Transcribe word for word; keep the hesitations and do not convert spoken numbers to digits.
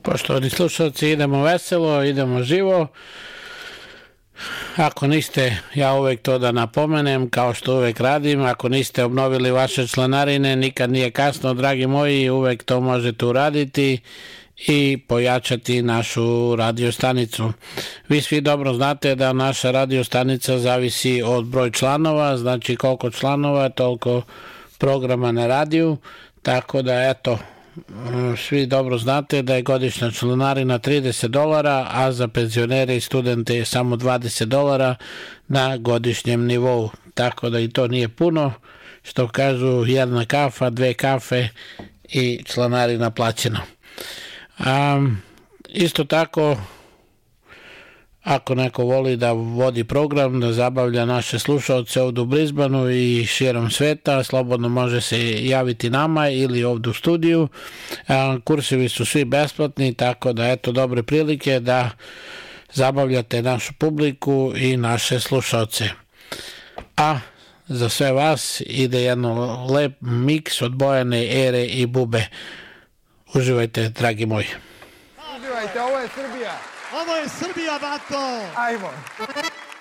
Poštovani slušalci, idemo veselo, idemo živo. Ako niste, ja uvek to da napomenem, kao što uvek radim, ako niste obnovili vaše članarine, nikad nije kasno, dragi moji, uvek to možete uraditi i pojačati našu radio stanicu. Vi svi dobro znate da naša radio stanica zavisi od broj članova, znači koliko članova, toliko programa na radiju, tako da eto, svi dobro znate da je godišnja članarina trideset dolara, a za penzionere i studente je samo dvadeset dolara na godišnjem nivou, tako da i to nije puno, što kažu jedna kafa, dve kafe i članarina plaćena. Um, isto tako, ako neko voli da vodi program, da zabavlja naše slušalce ovdje u Brisbaneu i širom sveta, slobodno može se javiti nama ili ovdje u studiju. Um, kursevi su svi besplatni, tako da eto dobre prilike da zabavljate našu publiku i naše slušalce. A za sve vas ide jedno lep miks od Bojane, Ere i Bube. Uživajte, dragi moji. Uživajte, ovo je Srbija. Ovo je Srbija, bato! Ajmo.